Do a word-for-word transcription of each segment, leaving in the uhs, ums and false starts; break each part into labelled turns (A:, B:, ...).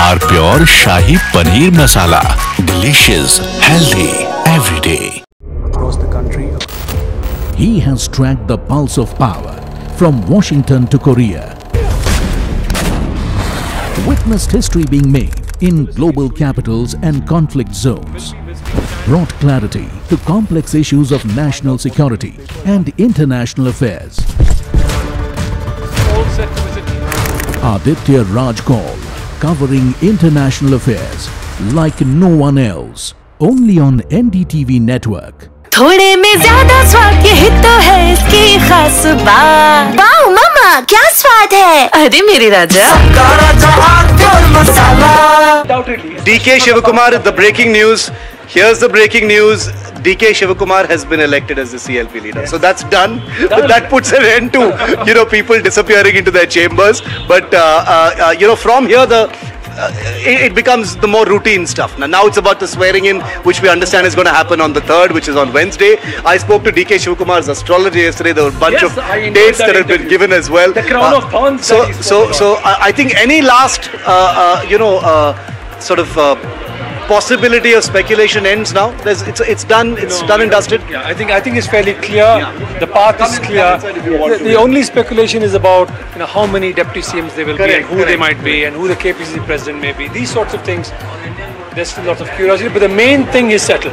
A: R Pure Shahi Paneer Masala. Delicious, healthy, every day.
B: Across the country.
C: He has tracked the pulse of power from Washington to Korea. Witnessed history being made in global capitals and conflict zones. Brought clarity to complex issues of national security and international affairs. Aditya Raj Kaul, covering international affairs like no one else. Only on N D T V network.
D: थोड़े में ज्यादा स्वाद यही तो है इसकी खास बात। वाओ मामा, क्या स्वाद है? अरे मेरे राजा।
E: D K Shivakumar, the breaking news. Here's the breaking news. D K Shivakumar has been elected as the C L P leader. So that's done. done. That puts an end to, you know, people disappearing into their chambers. But, uh, uh, uh, you know, from here, the uh, it, it becomes the more routine stuff. Now, now it's about the swearing in, which we understand is going to happen on the third, which is on Wednesday. I spoke to D K Shivakumar's astrologer yesterday. There were a bunch
B: yes,
E: of dates that, that have been given as well.
B: The crown uh, of thorns.
E: So, so, so I, I think any last, uh, uh, you know, uh, sort of uh, possibility of speculation ends now. There's, it's it's done. It's no, done and dusted.
B: Yeah, I think I think it's fairly clear. Yeah. The path
E: Come
B: is clear. The, the only speculation is about you know how many deputy C Ms they will correct, be and who correct. they might be and who the K P C C president may be. These sorts of things. There's still lots of curiosity, but the main thing is settled.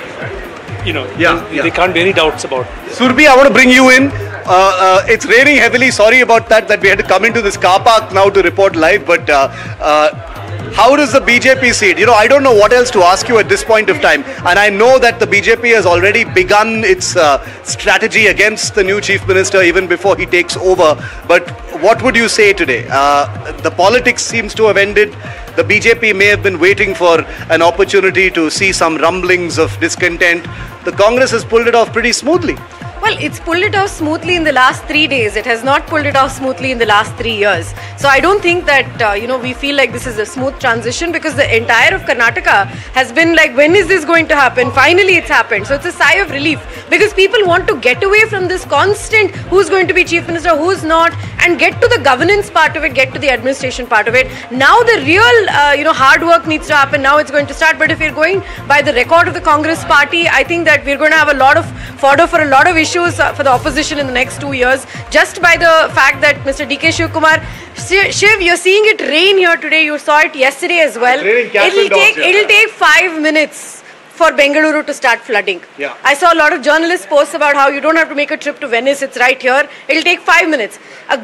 B: You know,
E: yeah,
B: there,
E: yeah.
B: there can't be any doubts about.
E: Surbhi, I want to bring you in. Uh, uh, it's raining heavily. Sorry about that. That we had to come into this car park now to report live, but. Uh, uh, How does the B J P see it? You know, I don't know what else to ask you at this point of time. And I know that the B J P has already begun its uh, strategy against the new Chief Minister even before he takes over. But what would you say today? Uh, the politics seems to have ended. The B J P may have been waiting for an opportunity to see some rumblings of discontent. The Congress has pulled it off pretty smoothly.
F: Well, it's pulled it off smoothly in the last three days. It has not pulled it off smoothly in the last three years. So I don't think that, uh, you know, we feel like this is a smooth transition because the entire of Karnataka has been like, when is this going to happen? Finally, it's happened. So it's a sigh of relief because people want to get away from this constant who's going to be Chief Minister, who's not, and get to the governance part of it, get to the administration part of it. Now the real, uh, you know, hard work needs to happen. Now it's going to start. But if you're going by the record of the Congress party, I think that we're going to have a lot of fodder for a lot of issues for the opposition in the next two years, just by the fact that Mister D K Shivakumar, Shiv, you're seeing it rain here today. You saw it yesterday as well. It'll take it'll take five minutes for Bengaluru to start flooding.
E: Yeah.
F: I saw a lot of journalists post about how you don't have to make a trip to Venice. It's right here. It'll take five minutes. A